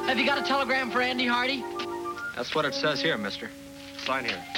Have you got a telegram for Andy Hardy? That's what it says here, mister. Sign here.